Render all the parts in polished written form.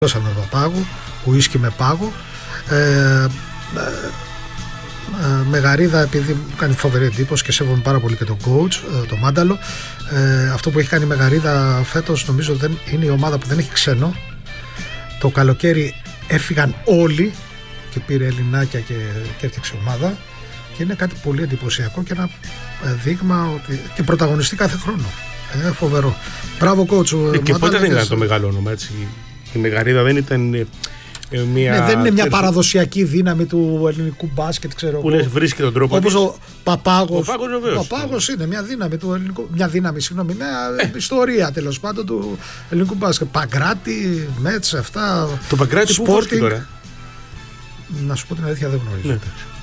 με Παπάγου, ουίσκι με πάγο. Μεγαρίδα, επειδή μου κάνει φοβερή εντύπωση και σέβομαι πάρα πολύ και τον coach, τον Μάνταλο. Αυτό που έχει κάνει η Μεγαρίδα φέτος νομίζω δεν είναι η ομάδα που δεν έχει ξένο. Το καλοκαίρι έφυγαν όλοι και πήρε Ελληνάκια και έφτιαξε ομάδα και είναι κάτι πολύ εντυπωσιακό και ένα δείγμα ότι και πρωταγωνιστεί κάθε χρόνο. Φοβερό. Μπράβο coach. Και πότε δεν ήταν το μεγάλο όνομα, έτσι. Η Μεγαρίδα δεν ήταν μια. Δεν είναι μια παραδοσιακή δύναμη του ελληνικού μπάσκετ, ξέρω εγώ. Που βρίσκει τον τρόπο. Όπως ο Παπάγος. Ο Παπάγος είναι μια δύναμη του ελληνικού. Μια ιστορία τέλος πάντων του ελληνικού μπάσκετ. Παγκράτη, Μέτς, αυτά. Το Παγκράτη που βρίσκει τώρα. Να σου πω την αλήθεια, δεν γνωρίζω.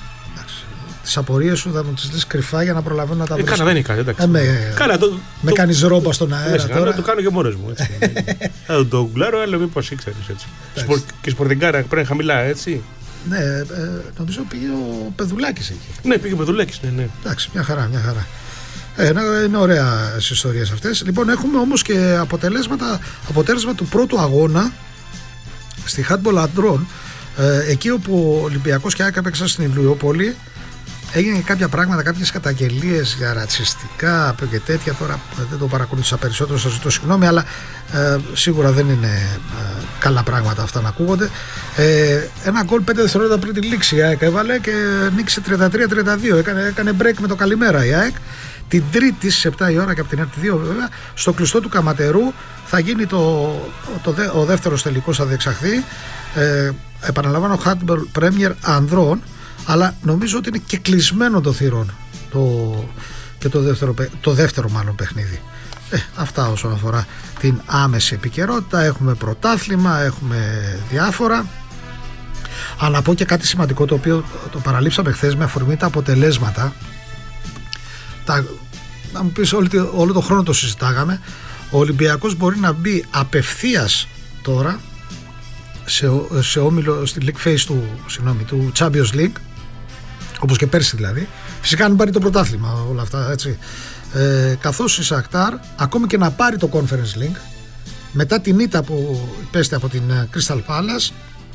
Τις απορίες σου θα μου τις λες κρυφά για να προλαβαίνω να τα βρω. Καλά, δεν είναι κάτι, εντάξει. Με κάνεις ρόμπα στον αέρα τώρα. Το κάνω και μόνος μου, έτσι. Το γκουλάρω, αλλά μήπως ήξερες, έτσι. Και σπορτιγκάρα πρέπει χαμηλά, έτσι. Ναι, νομίζω πήγε ο Πεδουλάκης εκεί. Ναι, πήγε ο Πεδουλάκης, ναι. Εντάξει, μια χαρά. Είναι ωραία στις ιστορίες αυτές. Λοιπόν, έχουμε όμως και αποτέλεσμα του πρώτου αγώνα στη handball αντρών, εκεί όπου ο Ολυμπιακός και ΑΕΚ έπαιξαν στην Ηλιούπολη. Έγινε κάποια πράγματα, κάποιες καταγγελίες για ρατσιστικά και τέτοια. Τώρα δεν το παρακολούθησα περισσότερο, σας ζητώ συγγνώμη, αλλά σίγουρα δεν είναι καλά πράγματα αυτά να ακούγονται. Ένα γκολ 5 δευτερόλεπτα πριν τη λήξη η ΑΕΚ έβαλε και νίκησε 33-32. Έκανε break με το καλημέρα η ΑΕΚ. Την Τρίτη στις 7 η ώρα και από την ΕΡΤ2 βέβαια, στο κλειστό του Καματερού θα γίνει ο δεύτερος τελικός, θα διεξαχθεί. Επαναλαμβάνω, handball Premier ανδρών. Αλλά νομίζω ότι είναι και κλεισμένο το θυρών και το δεύτερο μάλλον παιχνίδι. Αυτά όσον αφορά την άμεση επικαιρότητα. Έχουμε πρωτάθλημα, έχουμε διάφορα. Αλλά να πω και κάτι σημαντικό, το οποίο το παραλείψαμε χθες με αφορμή τα αποτελέσματα. Να μου πεις, όλο το χρόνο το συζητάγαμε. Ο Ολυμπιακός μπορεί να μπει απευθείας τώρα σε όμιλο, στη League Phase του Champions League, όπως και πέρσι δηλαδή. Φυσικά αν πάρει το πρωτάθλημα, όλα αυτά, έτσι. Καθώς η Σακτάρ, ακόμη και να πάρει το Conference League, μετά την ήττα που υπέστη από την Crystal Palace,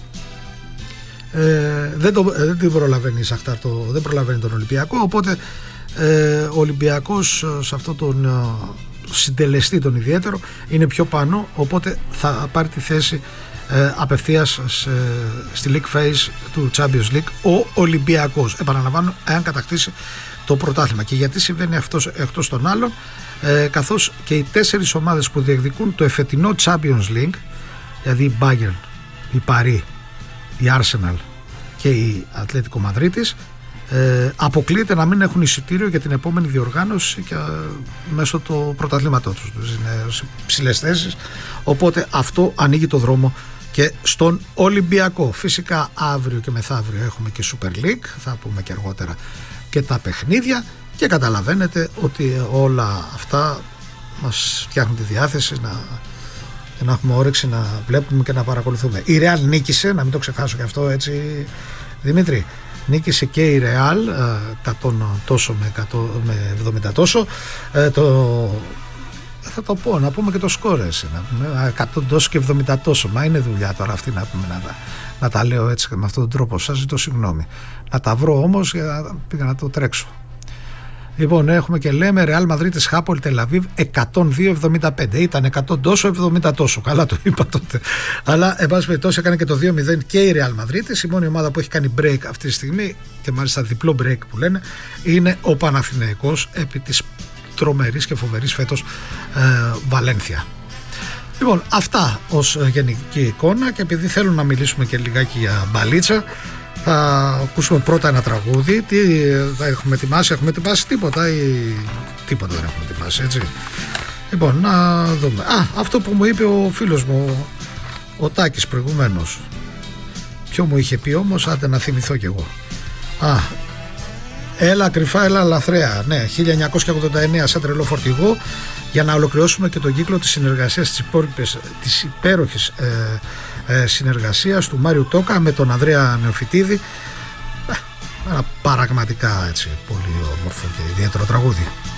δεν την προλαβαίνει η Σακτάρ, δεν προλαβαίνει τον Ολυμπιακό. Οπότε ο Ολυμπιακός σε αυτό τον συντελεστή τον ιδιαίτερο είναι πιο πάνω, οπότε θα πάρει τη θέση απευθείας στη League Phase του Champions League ο Ολυμπιακός, επαναλαμβάνω, εάν κατακτήσει το πρωτάθλημα. Και γιατί συμβαίνει αυτό εκτός των άλλων, καθώς και οι 4 ομάδες που διεκδικούν το εφετινό Champions League, δηλαδή η Bayern, η Paris, η Arsenal και η Ατλέτικο Μαδρίτης, αποκλείεται να μην έχουν εισιτήριο για την επόμενη διοργάνωση και μέσω του πρωταθλήματός τους. Είναι σε ψηλές θέσεις, οπότε αυτό ανοίγει το δρόμο και στον Ολυμπιακό. Φυσικά αύριο και μεθαύριο έχουμε και Super League, θα πούμε και αργότερα και τα παιχνίδια, και καταλαβαίνετε ότι όλα αυτά μας φτιάχνουν τη διάθεση να έχουμε όρεξη να βλέπουμε και να παρακολουθούμε. Η Real νίκησε, να μην το ξεχάσω και αυτό, έτσι Δημήτρη. Νίκησε και η Real 100 τόσο με 70 τόσο. Θα το πω, να πούμε και το σκορ, 100 τόσο και 70 τόσο. Μα είναι δουλειά τώρα αυτή να πούμε, να τα λέω έτσι με αυτόν τον τρόπο. Σας ζητώ συγγνώμη. Να τα βρω όμως για να πήγα να το τρέξω. Λοιπόν, έχουμε και λέμε Real Madrid Χάπολ Τελαβίβ 102-75. Ήταν 100 τόσο, 70 τόσο. Καλά το είπα τότε. Αλλά εν πάση περιπτώσει έκανε και το 2-0 και η Real Madrid. Η μόνη ομάδα που έχει κάνει break αυτή τη στιγμή, και μάλιστα διπλό break που λένε, είναι ο Παναθηναϊκός επί της τρομερής και φοβερής φέτος Βαλένθια. Λοιπόν, αυτά ως γενική εικόνα, και επειδή θέλω να μιλήσουμε και λιγάκι για μπαλίτσα, θα ακούσουμε πρώτα ένα τραγούδι. Τι θα έχουμε ετοιμάσει τίποτα ή τίποτα δεν έχουμε ετοιμάσει, έτσι. Λοιπόν, να δούμε. Αυτό που μου είπε ο φίλος μου ο Τάκης προηγουμένως. Ποιο μου είχε πει όμως, άντε να θυμηθώ κι εγώ. Έλα κρυφά, έλα λαθρέα. Ναι, 1989 σαν τρελό φορτηγό, για να ολοκληρώσουμε και τον κύκλο της συνεργασίας της υπέροχης συνεργασίας του Μάριου Τόκα με τον Ανδρέα Νεοφυτίδη. Ένα πραγματικά έτσι πολύ όμορφο και ιδιαίτερο τραγούδι.